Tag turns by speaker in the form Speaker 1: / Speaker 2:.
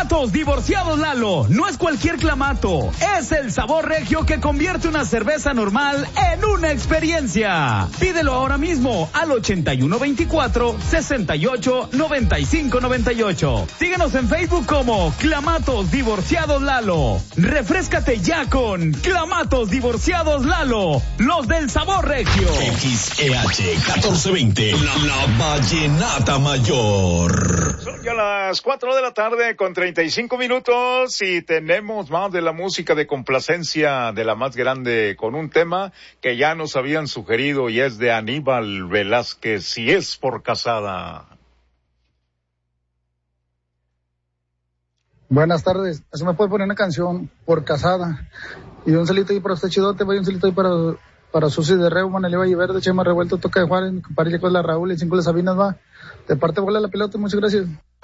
Speaker 1: Clamatos Divorciados Lalo. No es cualquier clamato, es el sabor regio que convierte una cerveza normal en una experiencia. Pídelo ahora mismo al 8124-689598. Síguenos en Facebook como Clamatos Divorciados Lalo. Refréscate ya con Clamatos Divorciados Lalo, los del sabor regio.
Speaker 2: XEH 1420, la Vallenata Mayor.
Speaker 3: Son ya las 4 de la tarde con 35 minutos y tenemos más de la música de complacencia de la más grande con un tema que ya nos habían sugerido y es de Aníbal Velázquez, Si es por casada.
Speaker 4: Buenas tardes, eso me puede poner una canción, Por Casada, y un salito ahí para usted chidote, vaya un salito ahí para Susi de Reu, Maneleva y Verde, Chema Revuelto, Toca de Juárez, mi compadre con la Raúl y 5 de Sabinas va, de parte bola la pelota, muchas gracias.